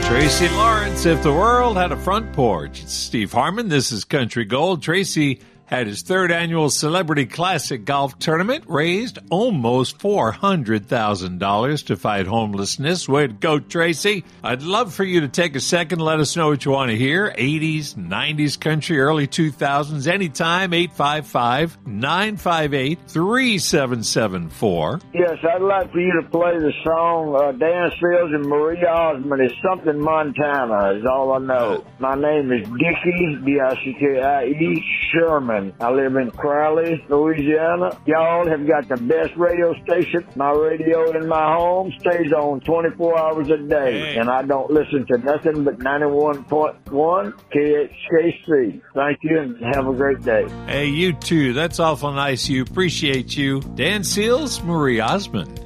Tracy Lawrence, If the World Had a Front Porch. It's Steve Harmon. This is Country Gold. Tracy had his third annual Celebrity Classic Golf Tournament, raised almost $400,000 to fight homelessness. Way to go, Tracy. I'd love for you to take a second, let us know what you want to hear. 80s, 90s country, early 2000s, anytime, 855-958-3774. Yes, I'd like for you to play the song Dan Seals and Marie Osmond. It's Something Montana is all I know. My name is Dickie, D-I-C-K-I-E, Sherman. I live in Crowley, Louisiana. Y'all have got the best radio station. My radio in my home stays on 24 hours a day, and I don't listen to nothing but 91.1 KHKC. Thank you, and have a great day. Hey, you too. That's awful nice. You appreciate you. Dan Seals, Marie Osmond.